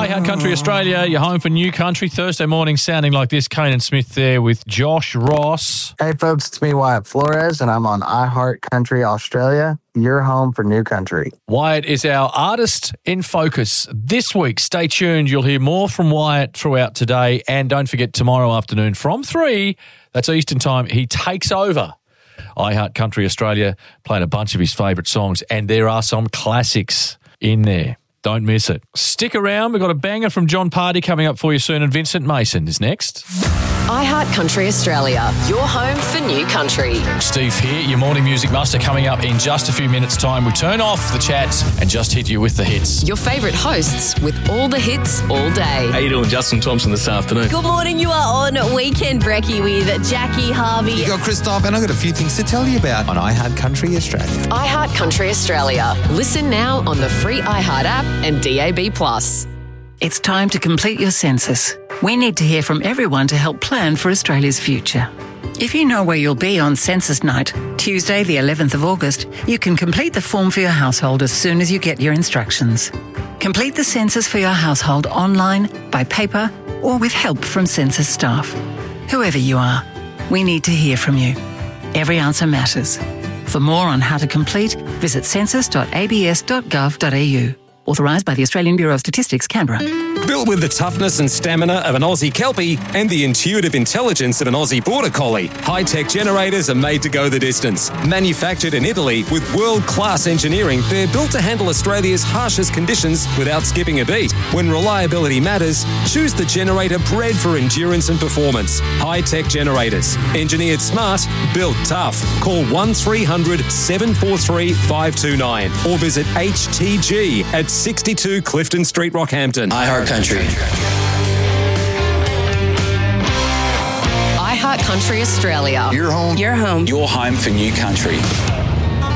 iHeart Country Australia, you're home for New Country. Thursday morning sounding like this. Kane and Smith there with Josh Ross. Hey folks, it's me, Wyatt Flores, and I'm on iHeart Country Australia. You're home for New Country. Wyatt is our artist in focus this week. Stay tuned. You'll hear more from Wyatt throughout today. And don't forget, tomorrow afternoon from 3, that's Eastern time, he takes over iHeart Country Australia, playing a bunch of his favourite songs. And there are some classics in there. Don't miss it. Stick around. We've got a banger from John Party coming up for you soon, and Vincent Mason is next. iHeart Country Australia, your home for New Country. Steve here, your morning music master, coming up in just a few minutes' time. We turn off the chats and just hit you with the hits. Your favourite hosts with all the hits all day. How you doing, Justin Thompson, this afternoon? Good morning, you are on Weekend Brekkie with Jackie Harvey. You got Christoph, and I've got a few things to tell you about on iHeart Country Australia. iHeart Country Australia. Listen now on the free iHeart app and DAB+. It's time to complete your census. We need to hear from everyone to help plan for Australia's future. If you know where you'll be on Census Night, Tuesday the 11th of August, you can complete the form for your household as soon as you get your instructions. Complete the census for your household online, by paper, or with help from census staff. Whoever you are, we need to hear from you. Every answer matters. For more on how to complete, visit census.abs.gov.au. Authorised by the Australian Bureau of Statistics, Canberra. Built with the toughness and stamina of an Aussie Kelpie and the intuitive intelligence of an Aussie Border Collie, high-tech generators are made to go the distance. Manufactured in Italy with world-class engineering, they're built to handle Australia's harshest conditions without skipping a beat. When reliability matters, choose the generator bred for endurance and performance. High-tech generators. Engineered smart, built tough. Call 1300 743 529 or visit HTG at 62 Clifton Street, Rockhampton. iHeart Country. iHeart Country Australia. You're home. You're home. Your home for New Country.